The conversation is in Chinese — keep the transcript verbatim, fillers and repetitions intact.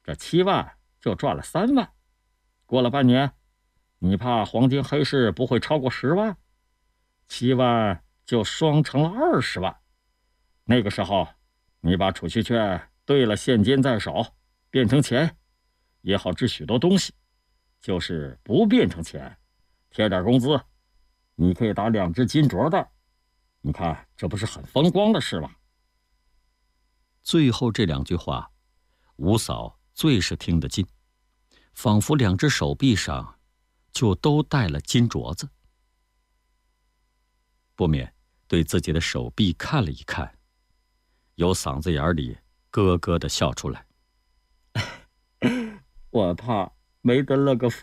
这七万就赚了三万。过了半年，你怕黄金黑市不会超过十万，七万就双成了二十万。那个时候，你把储蓄券兑了现金在手，变成钱，也好值许多东西。就是不变成钱，贴点工资，你可以打两只金镯的。你看，这不是很风光的事吗？ 最后这两句话，吴嫂最是听得进，仿佛两只手臂上就都戴了金镯子，不免对自己的手臂看了一看，由嗓子眼里咯咯地笑出来。 我怕没得了个福